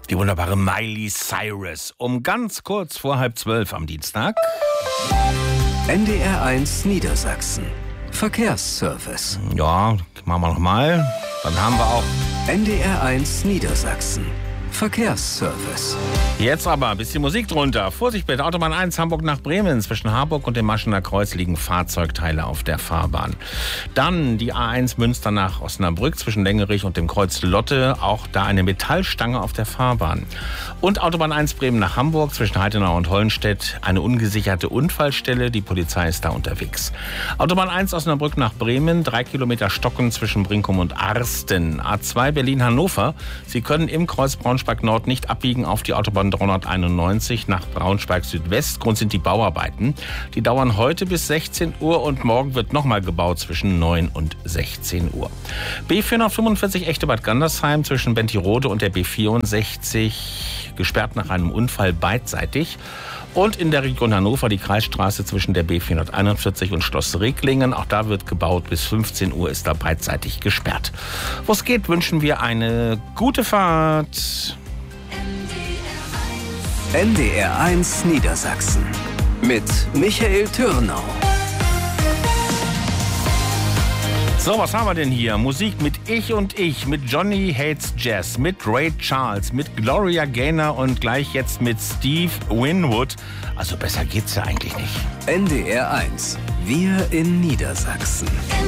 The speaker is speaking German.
Die wunderbare Miley Cyrus. Um ganz kurz vor 11:30 am Dienstag. NDR1 Niedersachsen. Verkehrsservice. Ja, machen wir nochmal. Dann haben wir auch NDR1 Niedersachsen. Verkehrsservice. jetzt aber ein bisschen Musik drunter. Vorsicht bitte, Autobahn 1 Hamburg nach Bremen. Zwischen Harburg und dem Maschener Kreuz liegen Fahrzeugteile auf der Fahrbahn. Dann die A1 Münster nach Osnabrück zwischen Lengerich und dem Kreuz Lotte. Auch da eine Metallstange auf der Fahrbahn. Und Autobahn 1 Bremen nach Hamburg zwischen Heidenau und Hollenstedt. Eine ungesicherte Unfallstelle. Die Polizei ist da unterwegs. Autobahn 1 Osnabrück nach Bremen. 3 Kilometer Stocken zwischen Brinkum und Arsten. A2 Berlin-Hannover. Sie können im Kreuz Braunschweig Nord nicht abbiegen auf die Autobahn 391 nach Braunschweig Südwest. Grund sind die Bauarbeiten. Die dauern heute bis 16 Uhr und morgen wird nochmal gebaut zwischen 9 und 16 Uhr. B445 Echte Bad Gandersheim zwischen Bentirode und der B64 gesperrt nach einem Unfall beidseitig. Und in der Region Hannover die Kreisstraße zwischen der B441 und Schloss Reglingen. Auch da wird gebaut. Bis 15 Uhr ist da beidseitig gesperrt. Wo es geht, wünschen wir eine gute Fahrt. NDR1 Niedersachsen. Mit Michael Türnau. So, was haben wir denn hier? Musik mit Ich und Ich, mit Johnny Hates Jazz, mit Ray Charles, mit Gloria Gaynor und gleich jetzt mit Steve Winwood. Also besser geht's ja eigentlich nicht. NDR1. Wir in Niedersachsen.